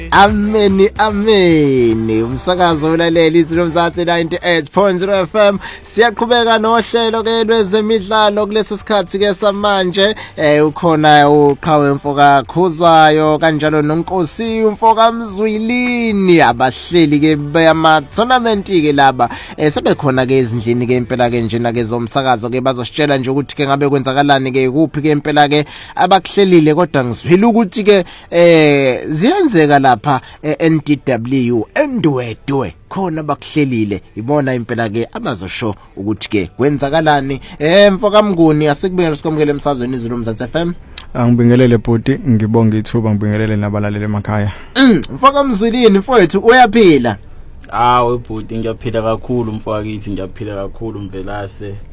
Ameni umsakazo ulaleli izilo mzansi 98.0 FM siyaqhubeka nohlelo ke lwezemidlalo kulesi sikhathi ke samanje ukhona uqhawe mfoka Khuzwayo kanjalo noNkosi umfoka Mzwilini abahleli ke bema tournament ke laba sebekhona ke ezindlini ke impela ke njena ke zomsakazo ke bazositshela nje ukuthi ke ngabe kwenzakalani ke kuphi ke impela ke abakuhlelile kodwa ngizwile ukuthi ke ziyenzeka lapha NDW endwedwe khona bakuhlelile ibona impela ke abazosho ukuthi ke kwenzakalani mfoka Mnguni asikubengela sikomkele emsazweni izulu mzansi FM. Angibingelele bhuti ngibonga ithuba ngibingelele nabalaleli emakhaya. Mfoka Mzwilini mfowethu uyaphila? Hawe bhuti ngiyaphila kakhulu mfowethu ngiyaphila kakhulu mvelase